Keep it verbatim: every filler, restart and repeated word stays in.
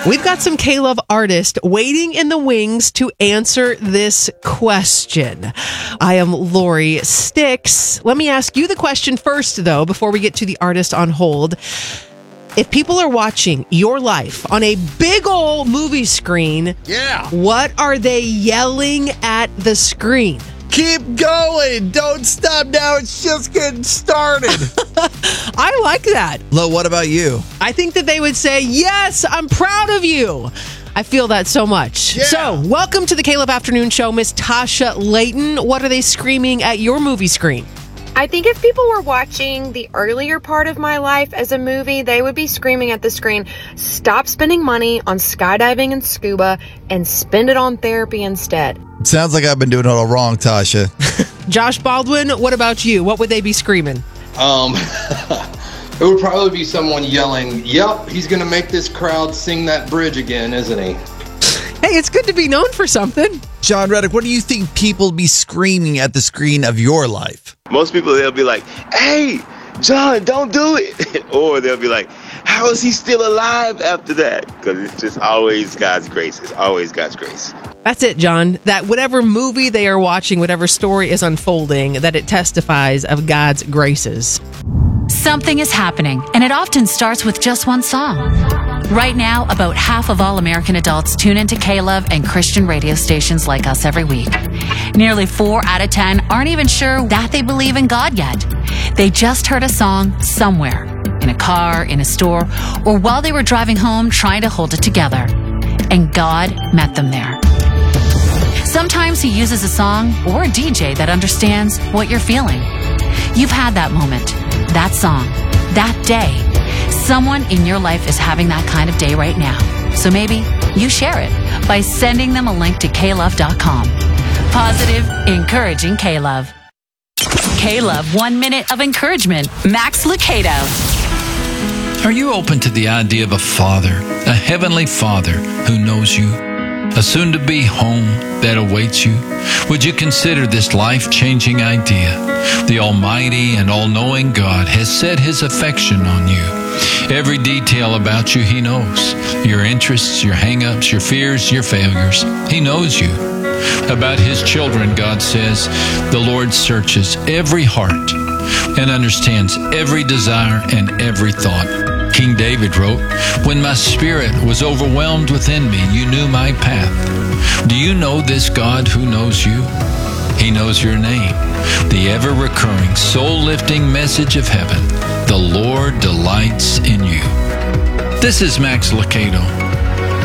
We've got some K-Love artists waiting in the wings to answer this question. I am Lori Sticks. Let me ask you the question first, though, before we get to the artist on hold. If people are watching your life on a big old movie screen, yeah, what are they yelling at the screen? Keep going. Don't stop now. It's just getting started. I like that. Lo, what about you? I think that they would say, yes, I'm proud of you. I feel that so much. Yeah. So, welcome to the K-Love Afternoon Show, Miss Tasha Layton. What are they screaming at your movie screen? I think if people were watching the earlier part of my life as a movie, they would be screaming at the screen, stop spending money on skydiving and scuba and spend it on therapy instead. It sounds like I've been doing it all wrong, Tasha. Josh Baldwin, what about you? What would they be screaming? Um, it would probably be someone yelling, yep, he's going to make this crowd sing that bridge again, isn't he? Hey, it's good to be known for something. John Reddick, what do you think people be screaming at the screen of your life? Most people, they'll be like, hey, John, don't do it. Or they'll be like, how is he still alive after that? Because it's just always God's grace. It's always God's grace. That's it, John. That whatever movie they are watching, whatever story is unfolding, that it testifies of God's graces. Something is happening, and it often starts with just one song. Right now, about half of all American adults tune into K-Love and Christian radio stations like us every week. Nearly four out of ten aren't even sure that they believe in God yet. They just heard a song somewhere, in a car, in a store, or while they were driving home trying to hold it together. And God met them there. Sometimes He uses a song or a D J that understands what you're feeling. You've had that moment, that song, that day. Someone in your life is having that kind of day right now. So maybe you share it by sending them a link to K love dot com. Positive, encouraging K-Love. K-Love, one minute of encouragement. Max Lucado. Are you open to the idea of a father, a heavenly father who knows you? A soon-to-be home that awaits you? Would you consider this life-changing idea? The almighty and all-knowing God has set His affection on you. Every detail about you He knows. Your interests, your hang-ups, your fears, your failures. He knows you. About His children, God says, the Lord searches every heart and understands every desire and every thought. King David wrote, when my spirit was overwhelmed within me, you knew my path. Do you know this God who knows you? He knows your name. The ever-recurring, soul-lifting message of heaven. The Lord delights in you. This is Max Lucado.